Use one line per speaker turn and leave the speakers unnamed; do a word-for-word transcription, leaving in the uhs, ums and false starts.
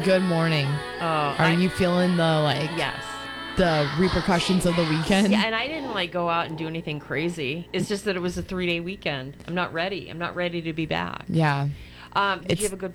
good morning.
Oh,
Are
I,
you feeling the like
yes.
the repercussions of the weekend?
Yeah, and I didn't like go out and do anything crazy. It's just that it was a three day weekend. I'm not ready. I'm not ready to be back.
Yeah.
Um, did
It's-
you have a good